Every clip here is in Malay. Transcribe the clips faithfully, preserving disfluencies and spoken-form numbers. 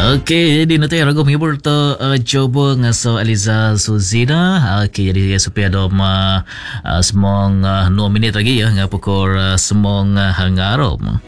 Okey, jadi nanti ragu menghibur tu uh, coba ngaso Eliza Suzina. Okey, jadi supaya dom uh, uh, semong uh, dua minit lagi ya ngapukor uh, semong uh, ngarom.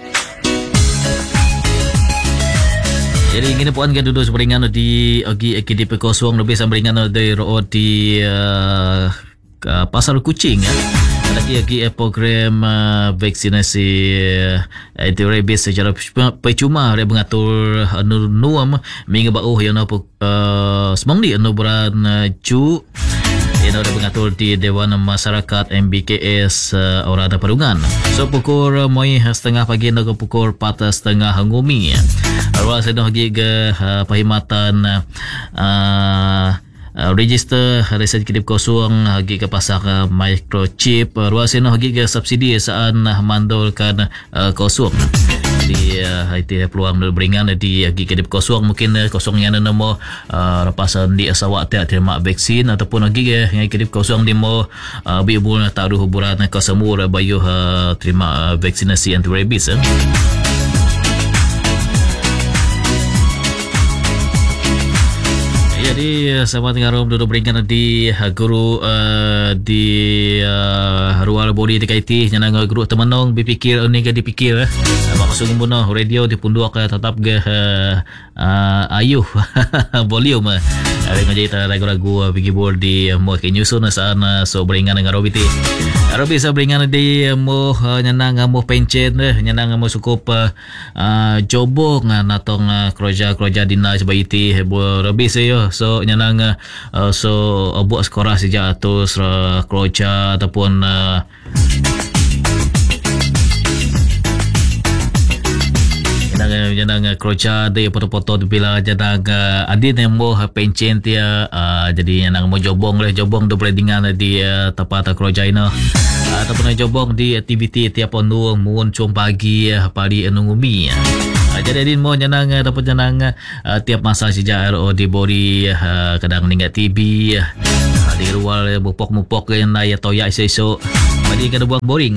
Jadi gini puan kan duduk seberingan di agi K D P kosong lebih sambringan di road di uh, Pasar Kucing ya. Lagi-lagi program uh, vaksinasi uh, anti-rabies secara percuma dia mengatur uh, nuam minggu bau yang apa uh, semang di anu bulan uh, Ju yang ada mengatur di Dewan Masyarakat M B K S uh, Orada Perungan. So pukul uh, moi setengah pagi dan pukul empat setengah ngumi ya. Ruas sedang lagi ke uh, perkhidmatan uh, uh, Uh, register reset kredit kosong hagi ke pasar uh, microchip uh, ruas ini hagi ke subsidi saan uh, mandolkan uh, kosong di uh, itu peluang beringan di hagi kredit kosong mungkin uh, kosongnya ada nama uh, rapasan di asawak tak terima vaksin ataupun hagi ke yang kredit kosong di mau uh, biubul tak ada hubungan ke semua bayu uh, terima uh, vaksinasi anti rabies eh. Jadi sama dengan rom duduk beringan di guru uh, di uh, ruang body di K T nyanang guru temanong dipikir ini ke dipikir eh maksud bunuh radio dipunduak tetap ke uh, uh, ayuh volume ada ngajai ragu-ragu pergi bol di mo ke nyusun sana so beringan dengan robiti aro bisa beringan di mo nyanang mo pencet nyanang mo sukup uh, jobong natong uh, kerja-kerja dinas baiti bo robis yo so nyanang uh, so uh, buat sekolah sejak atus uh, kerja ataupun uh, nyanang nyanang kerja dia foto-foto bila janang uh, adin yang mau pencen dia uh, jadi nyanang mau jobong leh jobong do boleh dengan di uh, tempat kerja ini uh, ataupun jobong di aktiviti tiap onu mun cum pagi uh, pagi enungumi uh, jadi adin mau nyanang ataupun nyanang uh, tiap masa sejak R O di body uh, kadang ningat T B uh, di luar mupok-mupok yang ya toyak esok jadi kena buang boring.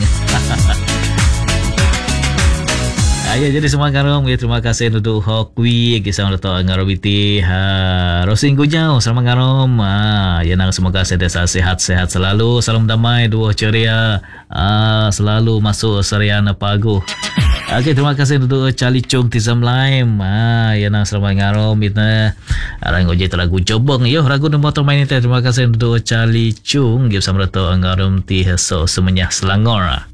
Ayo jadi semua karong ya terima kasih untuk Hokwi kisah letak ngarobiti ha rosing gujau sama karom ah ya nang semoga sentiasa sehat-sehat selalu salam damai dua ceria ah selalu masuk seriana pagu. Okey terima kasih untuk Charlie Chung Tizam Lime ah ya nang selamat ngarom kita arang goje lagu jobong yo ragu nombor main terima kasih untuk Charlie Chung give sama letak ngarom ti so semenyah Selangor.